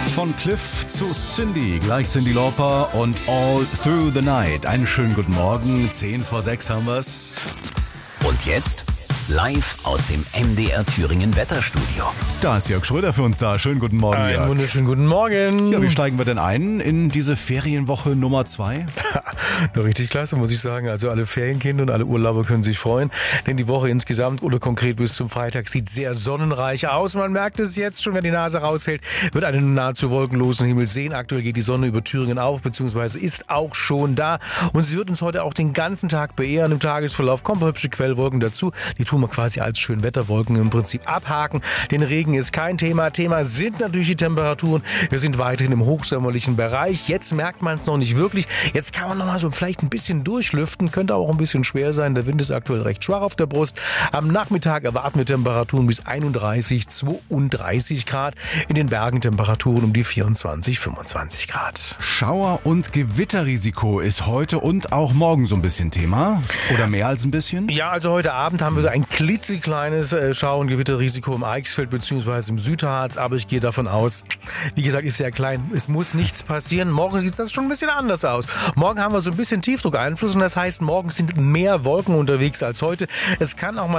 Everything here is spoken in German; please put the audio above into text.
Von Cliff zu Cindy, gleich Cyndi Lauper und All Through the Night. Einen schönen guten Morgen, 5:10 haben wir's. Und jetzt live aus dem MDR Thüringen Wetterstudio. Da ist Jörg Schröder für uns da. Schönen guten Morgen, Jörg. Einen wunderschönen guten Morgen. Ja, wie steigen wir denn ein in diese Ferienwoche Nummer 2? Nur richtig klasse, muss ich sagen. Also alle Ferienkinder und alle Urlauber können sich freuen, denn die Woche insgesamt oder konkret bis zum Freitag sieht sehr sonnenreich aus. Man merkt es jetzt schon, wenn die Nase raushält, wird einen nahezu wolkenlosen Himmel sehen. Aktuell geht die Sonne über Thüringen auf, beziehungsweise ist auch schon da. Und sie wird uns heute auch den ganzen Tag beehren. Im Tagesverlauf kommen hübsche Quellwolken dazu. Die tun wir quasi als Schönwetterwolken im Prinzip abhaken. Den Regen ist kein Thema. Thema sind natürlich die Temperaturen. Wir sind weiterhin im hochsommerlichen Bereich. Jetzt merkt man es noch nicht wirklich. Jetzt kann man noch mal so vielleicht ein bisschen durchlüften. Könnte auch ein bisschen schwer sein. Der Wind ist aktuell recht schwach auf der Brust. Am Nachmittag erwarten wir Temperaturen bis 31, 32 Grad. In den Bergen Temperaturen um die 24, 25 Grad. Schauer- und Gewitterrisiko ist heute und auch morgen so ein bisschen Thema. Oder mehr als ein bisschen? Ja, also heute Abend haben wir so ein klitzekleines Schau- und Gewitterrisiko im Eichsfeld bzw. im Südharz. Aber ich gehe davon aus, wie gesagt, ist sehr klein. Es muss nichts passieren. Morgen sieht das schon ein bisschen anders aus. Morgen haben wir so ein bisschen Tiefdruckeinfluss und das heißt, morgen sind mehr Wolken unterwegs als heute. Es kann auch mal